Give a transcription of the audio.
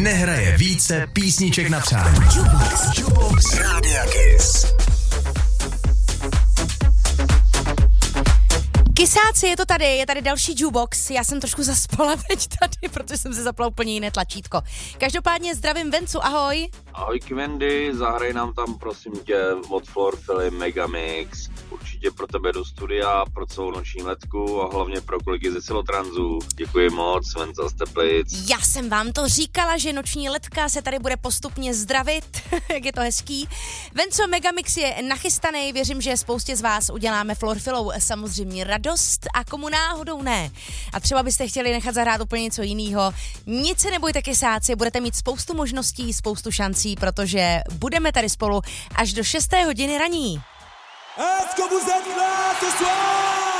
nehraje více písniček na přání. Jukebox Rádia Kiss. Kysáci, je tady další Jukebox. Já jsem trošku zaspala teď tady, protože jsem si zapla úplně jiné tlačítko. Každopádně zdravím Vencu, ahoj. Ahoj Kvendy, zahraj nám tam prosím tě od Florfily Megamix. Určitě pro tebe do studia, pro celou noční letku a hlavně pro kolegy ze Silotransu. Děkuji moc, Venca z Teplic. Já jsem vám to říkala, že noční letka se tady bude postupně zdravit, jak je to hezký. Venco, Megamix je nachystaný, věřím, že spoustě z vás uděláme Florfilou samozřejmě radost a komu náhodou ne. A třeba byste chtěli nechat zahrát úplně něco jiného. Nic se nebojte, kysáci, budete mít spoustu možností, spoustu šancí, protože budeme tady spolu až do 6. hodiny raní. Est-ce que vous êtes là ce soir?